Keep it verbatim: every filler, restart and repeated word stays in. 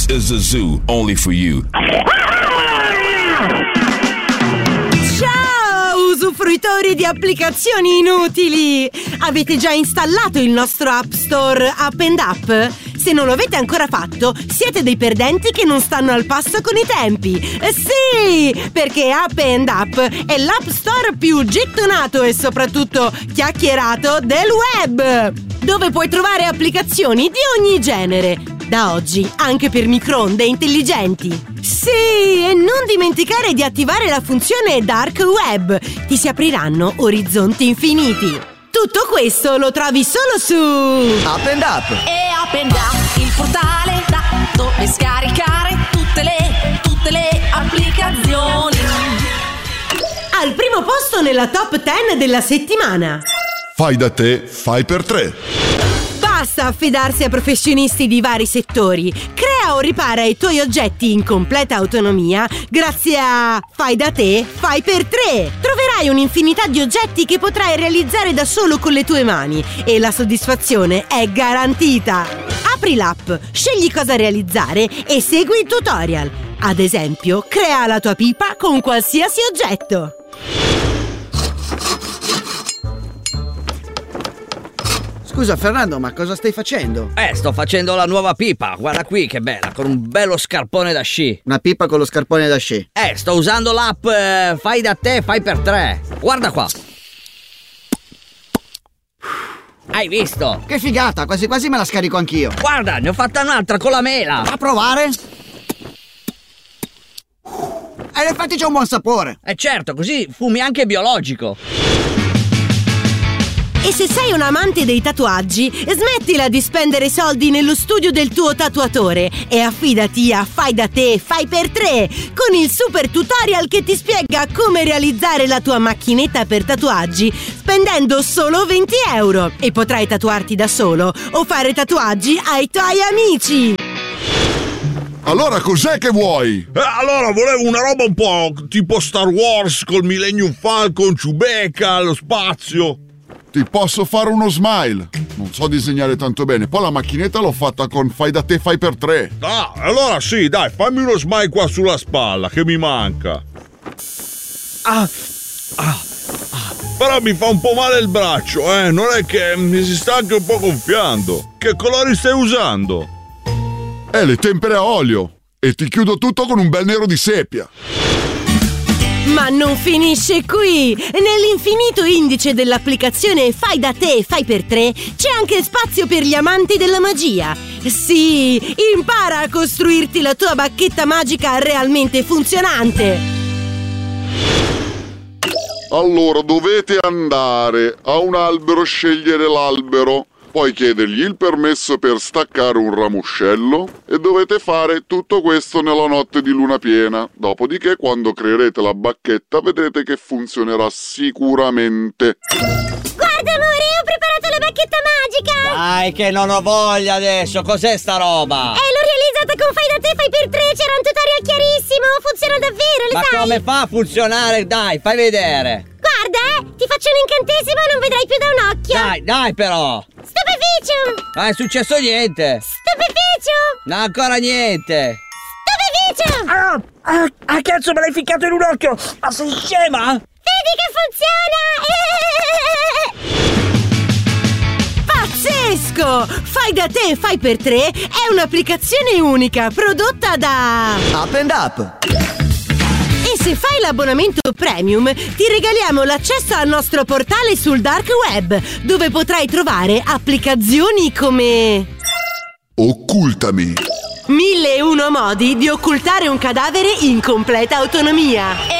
is a zoo only for you. Usufruitori di applicazioni inutili! Avete già installato il nostro App Store Up and Up? Se non lo avete ancora fatto, siete dei perdenti che non stanno al passo con i tempi. Eh sì, perché Up and Up è l'App Store più gettonato e soprattutto chiacchierato del web, dove puoi trovare applicazioni di ogni genere. Da oggi anche per microonde intelligenti. Sì, e non dimenticare di attivare la funzione Dark Web. Ti si apriranno orizzonti infiniti. Tutto questo lo trovi solo su Up and Up. E Up and Up, il portale da dove scaricare tutte le, tutte le applicazioni. Al primo posto nella top dieci della settimana. Fai da te, fai per tre. Basta affidarsi a professionisti di vari settori. Crea o ripara i tuoi oggetti in completa autonomia grazie a Fai da te, fai per tre. Troverai un'infinità di oggetti che potrai realizzare da solo con le tue mani e la soddisfazione è garantita. Apri l'app, scegli cosa realizzare e segui il tutorial. Ad esempio, crea la tua pipa con qualsiasi oggetto. Scusa Fernando, ma cosa stai facendo? Eh, sto facendo la nuova pipa, guarda qui che bella, con un bello scarpone da sci. Una pipa con lo scarpone da sci? Eh, sto usando l'app eh, Fai da te, fai per tre. Guarda qua. Hai visto? Che figata, quasi quasi me la scarico anch'io. Guarda, ne ho fatta un'altra con la mela. A provare? E in effetti c'è un buon sapore. Eh certo, così fumi anche biologico. E se sei un amante dei tatuaggi, smettila di spendere soldi nello studio del tuo tatuatore e affidati a Fai da te, fai per tre, con il super tutorial che ti spiega come realizzare la tua macchinetta per tatuaggi spendendo solo venti euro. E potrai tatuarti da solo o fare tatuaggi ai tuoi amici. Allora cos'è che vuoi? Eh, allora volevo una roba un po' tipo Star Wars col Millennium Falcon, Chewbacca, lo spazio. Ti posso fare uno smile. Non so disegnare tanto bene. Poi la macchinetta l'ho fatta con Fai da te, fai per tre. Ah, allora sì, dai, fammi uno smile qua sulla spalla, che mi manca. Ah, ah, ah. Però mi fa un po' male il braccio, eh. Non è che mi si sta anche un po' gonfiando. Che colori stai usando? Eh, le tempere a olio. E ti chiudo tutto con un bel nero di seppia. Ma non finisce qui! Nell'infinito indice dell'applicazione Fai da te, fai per tre c'è anche spazio per gli amanti della magia. Sì, impara a costruirti la tua bacchetta magica realmente funzionante. Allora dovete andare a un albero, scegliere l'albero, poi chiedergli il permesso per staccare un ramoscello e dovete fare tutto questo nella notte di luna piena. Dopodiché, quando creerete la bacchetta, vedrete che funzionerà sicuramente. Guarda amore, ho preparato la bacchetta magica! Dai che non ho voglia adesso, cos'è sta roba? Eh, l'ho realizzata con Fai da te, fai per tre, c'era un tutorial chiarissimo, funziona davvero, lo Ma sai? Ma come fa a funzionare? Dai, fai vedere! Guarda, eh, ti faccio un incantesimo e non vedrai più da un occhio! Dai, dai però! Stupeficio! Non è successo niente! Stupeficio! No, ancora niente! Stupeficio! Ah, ah, ah, cazzo, me l'hai ficcato in un occhio! Ma sei scema? Vedi che funziona! Pazzesco! Fai da te, fai per tre è un'applicazione unica prodotta da Up and Up. E se fai l'abbonamento premium, ti regaliamo l'accesso al nostro portale sul dark web, dove potrai trovare applicazioni come Occultami. Mille e uno modi di occultare un cadavere in completa autonomia. E